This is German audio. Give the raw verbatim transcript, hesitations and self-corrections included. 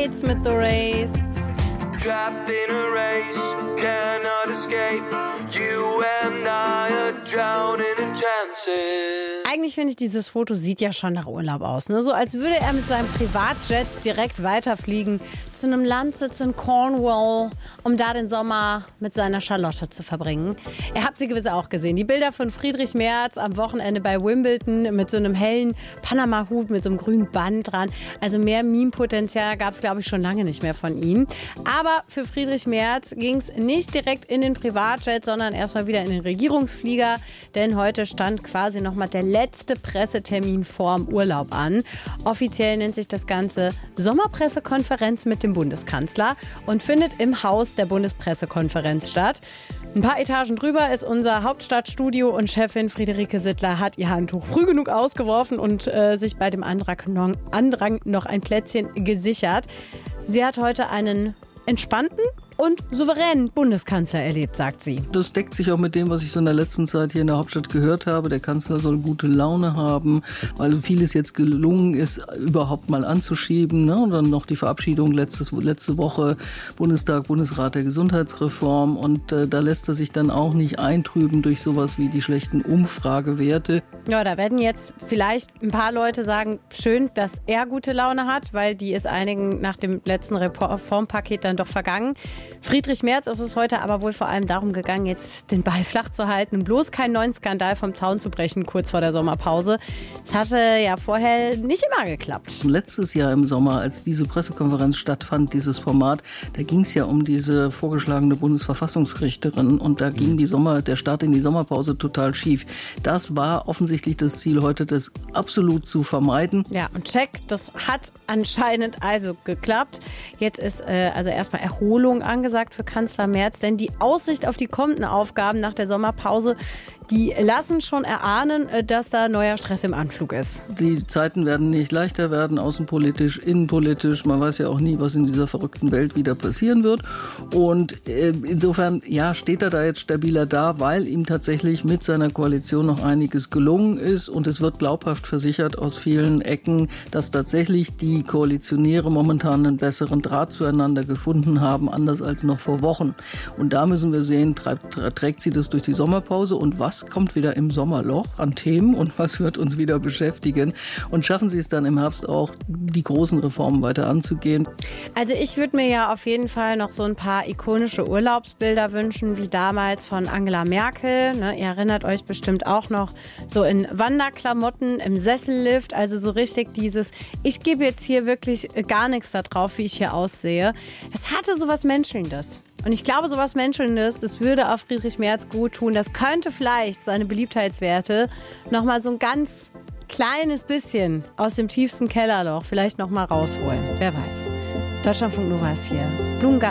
Fates mit The Race. Trapped in a race, cannot escape. You and I are drowning in chances. Eigentlich finde ich, dieses Foto sieht ja schon nach Urlaub aus. Ne? So als würde er mit seinem Privatjet direkt weiterfliegen zu einem Landsitz in Cornwall, um da den Sommer mit seiner Charlotte zu verbringen. Ihr habt sie gewiss auch gesehen. Die Bilder von Friedrich Merz am Wochenende bei Wimbledon mit so einem hellen Panama-Hut mit so einem grünen Band dran. Also mehr Meme-Potenzial gab es, glaube ich, schon lange nicht mehr von ihm. Aber für Friedrich Merz ging es nicht direkt in den Privatjet, sondern erstmal wieder in den Regierungsflieger. Denn heute stand quasi nochmal der letzte Pressetermin vorm Urlaub an. Offiziell nennt sich das Ganze Sommerpressekonferenz mit dem Bundeskanzler und findet im Haus der Bundespressekonferenz statt. Ein paar Etagen drüber ist unser Hauptstadtstudio und Chefin Friederike Sittler hat ihr Handtuch früh genug ausgeworfen und äh, sich bei dem Andrang, Andrang noch ein Plätzchen gesichert. Sie hat heute einen entspannten und souveränen Bundeskanzler erlebt, sagt sie. Das deckt sich auch mit dem, was ich so in der letzten Zeit hier in der Hauptstadt gehört habe. Der Kanzler soll gute Laune haben, weil vieles jetzt gelungen ist, überhaupt mal anzuschieben. Ne? Und dann noch die Verabschiedung letztes, letzte Woche, Bundestag, Bundesrat der Gesundheitsreform. Und äh, da lässt er sich dann auch nicht eintrüben durch sowas wie die schlechten Umfragewerte. Ja, da werden jetzt vielleicht ein paar Leute sagen, schön, dass er gute Laune hat, weil die ist einigen nach dem letzten Reformpaket dann doch vergangen. Friedrich Merz ist es heute aber wohl vor allem darum gegangen, jetzt den Ball flach zu halten und bloß keinen neuen Skandal vom Zaun zu brechen, kurz vor der Sommerpause. Es hatte ja vorher nicht immer geklappt. Letztes Jahr im Sommer, als diese Pressekonferenz stattfand, dieses Format, da ging es ja um diese vorgeschlagene Bundesverfassungsrichterin und da ging die Sommer, der Start in die Sommerpause total schief. Das war offensichtlich das Ziel heute, das absolut zu vermeiden. Ja, und check, das hat anscheinend also geklappt. Jetzt ist äh, also erstmal Erholung angesagt für Kanzler Merz, denn die Aussicht auf die kommenden Aufgaben nach der Sommerpause, die lassen schon erahnen, dass da neuer Stress im Anflug ist. Die Zeiten werden nicht leichter werden, außenpolitisch, innenpolitisch. Man weiß ja auch nie, was in dieser verrückten Welt wieder passieren wird. Und äh, insofern, ja, steht er da jetzt stabiler da, weil ihm tatsächlich mit seiner Koalition noch einiges gelungen ist. Und es wird glaubhaft versichert aus vielen Ecken, dass tatsächlich die Koalitionäre momentan einen besseren Draht zueinander gefunden haben, anders als noch vor Wochen. Und da müssen wir sehen, treibt, trägt sie das durch die Sommerpause und was kommt wieder im Sommerloch an Themen und was wird uns wieder beschäftigen und schaffen sie es dann im Herbst auch, die großen Reformen weiter anzugehen? Also ich würde mir ja auf jeden Fall noch so ein paar ikonische Urlaubsbilder wünschen, wie damals von Angela Merkel. Ne, ihr erinnert euch bestimmt auch noch, so in Wanderklamotten im Sessellift, also so richtig dieses, ich gebe jetzt hier wirklich gar nichts da drauf, wie ich hier aussehe. Es hatte so was Menschelndes. Und ich glaube, so was Menschelndes, das würde auch Friedrich Merz gut tun. Das könnte vielleicht seine Beliebtheitswerte noch mal so ein ganz kleines bisschen aus dem tiefsten Kellerloch vielleicht noch mal rausholen. Wer weiß. Deutschlandfunk Nova ist hier. Blumengarten.